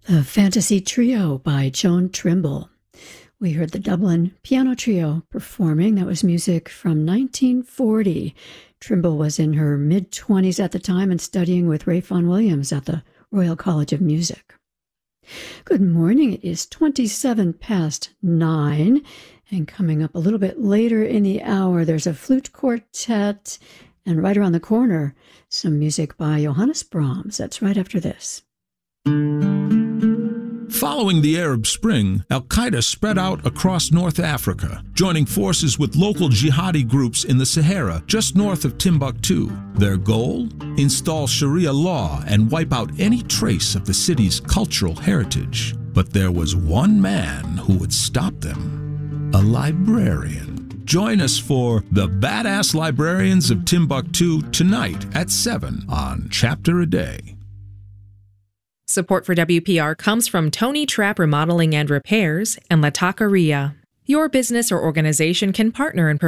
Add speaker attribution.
Speaker 1: The Fantasy Trio by Joan Trimble. We heard the Dublin Piano Trio performing. That was music from 1940. Trimble was in her mid-20s at the time and studying with Ralph Vaughan Williams at the Royal College of Music. Good morning. It is 27 past 9, and coming up a little bit later in the hour, there's a flute quartet, and right around the corner, some music by Johannes Brahms. That's right after this.
Speaker 2: Following the Arab Spring, al-Qaeda spread out across North Africa, joining forces with local jihadi groups in the Sahara just north of Timbuktu. Their goal? Install Sharia law and wipe out any trace of the city's cultural heritage. But there was one man who would stop them: a librarian. Join us for The Badass Librarians of Timbuktu tonight at 7 on Chapter a Day.
Speaker 3: Support for WPR comes from Tony Trapp Remodeling and Repairs and La Taqueria. Your business or organization can partner in